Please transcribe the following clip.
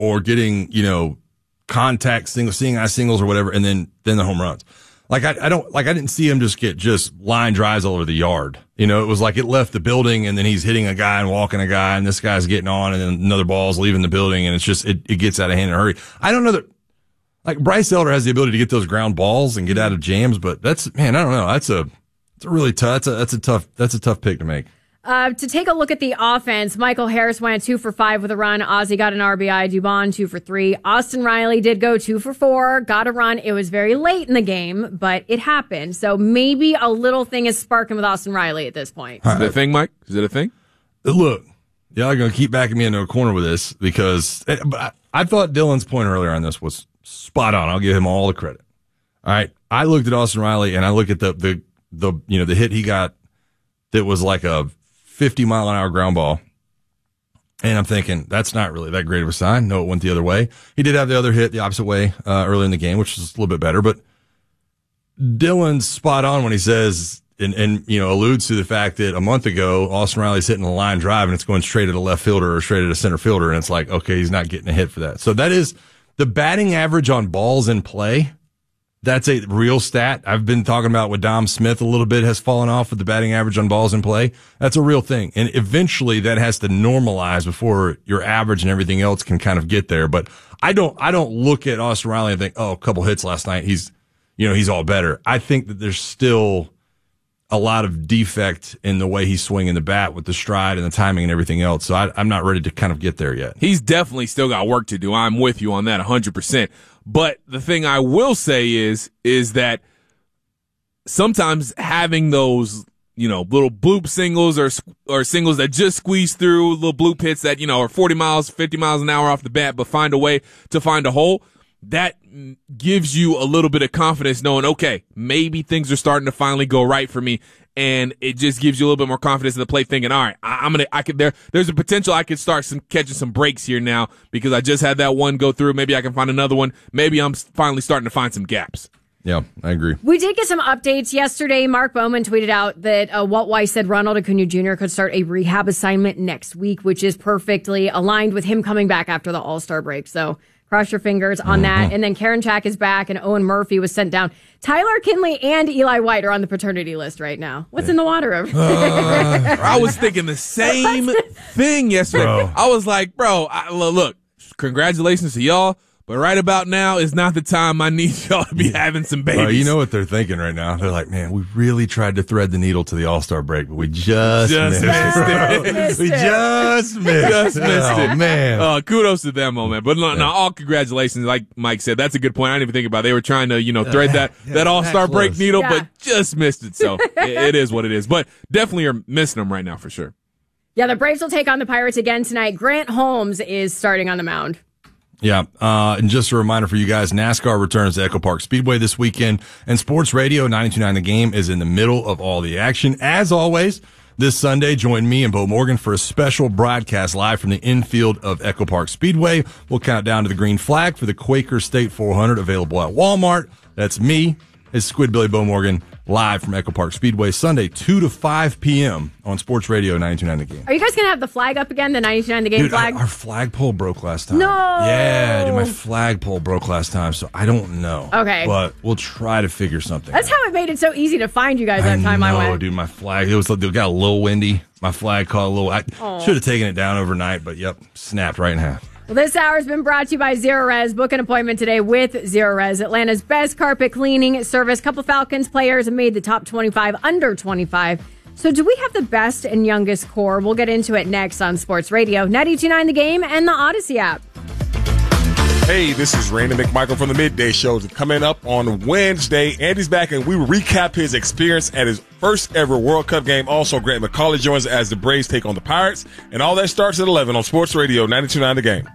or getting, contact singles, seeing eye singles or whatever, and then the home runs. Like I didn't see him just get line drives all over the yard. It was like it left the building and then he's hitting a guy and walking a guy and this guy's getting on and then another ball's leaving the building and it's just, it gets out of hand in a hurry. I don't know that, like Bryce Elder has the ability to get those ground balls and get out of jams, but I don't know. That's a really tough, that's a tough pick to make. To take a look at the offense, Michael Harris went 2 for 5 with a run. Ozzie got an RBI. Dubon 2 for 3. Austin Riley did go 2 for 4, got a run. It was very late in the game, but it happened. So maybe a little thing is sparking with Austin Riley at this point. Is it a thing, Mike? Is it a thing? Look, y'all are going to keep backing me into a corner with this because I thought Dylan's point earlier on this was spot on. I'll give him all the credit. All right. I looked at Austin Riley and I look at the hit he got that was like a 50-mile-an-hour ground ball. And I'm thinking, that's not really that great of a sign. No, it went the other way. He did have the other hit the opposite way early in the game, which is a little bit better. But Dylan's spot on when he says, and alludes to the fact that a month ago, Austin Riley's hitting a line drive and it's going straight at a left fielder or straight at a center fielder. And it's like, okay, he's not getting a hit for that. So that is the batting average on balls in play. That's a real stat. I've been talking about with Dom Smith a little bit has fallen off with the batting average on balls in play. That's a real thing. And eventually that has to normalize before your average and everything else can kind of get there. But I don't look at Austin Riley and think, oh, a couple hits last night. He's all better. I think that there's still a lot of defect in the way he's swinging the bat with the stride and the timing and everything else. So I'm not ready to kind of get there yet. He's definitely still got work to do. I'm with you on that 100%. But the thing I will say is that sometimes having those, little bloop singles or singles that just squeeze through, little bloop hits that, are 40 miles, 50 miles an hour off the bat, but find a way to find a hole, that gives you a little bit of confidence knowing, okay, maybe things are starting to finally go right for me. And it just gives you a little bit more confidence in the plate thinking, all right, there's a potential I could start catching some breaks here now because I just had that one go through. Maybe I can find another one. Maybe I'm finally starting to find some gaps. Yeah, I agree. We did get some updates yesterday. Mark Bowman tweeted out that Walt Weiss said Ronald Acuna Jr. could start a rehab assignment next week, which is perfectly aligned with him coming back after the All-Star break. So cross your fingers on that. And then Karen Chack is back and Owen Murphy was sent down. Tyler Kinley and Eli White are on the paternity list right now. What's in the water over there? I was thinking the same thing yesterday. Bro. I was like, look, congratulations to y'all. But right about now is not the time I need y'all to be having some babies. You know what they're thinking right now? They're like, man, we really tried to thread the needle to the All-Star break, but we just missed it. We just missed it. Oh, man. Kudos to them, man. But no, all congratulations. Like Mike said, that's a good point. I didn't even think about it. They were trying to, thread that All-Star break needle, but just missed it. So it is what it is. But definitely are missing them right now for sure. Yeah, the Braves will take on the Pirates again tonight. Grant Holmes is starting on the mound. Yeah, and just a reminder for you guys, NASCAR returns to Echo Park Speedway this weekend, and Sports Radio 92.9 The Game is in the middle of all the action. As always, this Sunday, join me and Bo Morgan for a special broadcast live from the infield of Echo Park Speedway. We'll count down to the green flag for the Quaker State 400 available at Walmart. That's me, it's Squidbilly Bo Morgan, live from Echo Park Speedway, Sunday, 2 to 5 p.m. on Sports Radio 92.9 The Game. Are you guys going to have the flag up again, the 92.9 The Game flag? Our flagpole broke last time. No! Yeah, dude, my flagpole broke last time, so I don't know. Okay. But we'll try to figure something That's out. how it made it so easy to find you guys that time I went. Dude, my flag, it got a little windy. My flag caught a little, I should have taken it down overnight, but snapped right in half. Well, this hour has been brought to you by Zero Res. Book an appointment today with Zero Res, Atlanta's best carpet cleaning service. Couple Falcons players have made the top 25 under 25. So do we have the best and youngest core? We'll get into it next on Sports Radio 92.9 The Game and the Odyssey app. Hey, this is Randy McMichael from the Midday Show. Coming up on Wednesday, Andy's back and we will recap his experience at his first ever World Cup game. Also, Grant McCauley joins as the Braves take on the Pirates. And all that starts at 11 on Sports Radio 92.9 The Game.